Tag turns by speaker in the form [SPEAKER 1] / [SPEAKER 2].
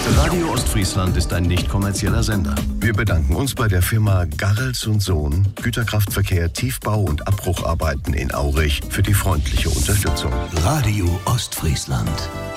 [SPEAKER 1] Radio Ostfriesland ist ein nicht kommerzieller Sender. Wir bedanken uns bei der Firma Garrels und Sohn, Güterkraftverkehr, Tiefbau und Abbrucharbeiten in Aurich für die freundliche Unterstützung.
[SPEAKER 2] Radio Ostfriesland.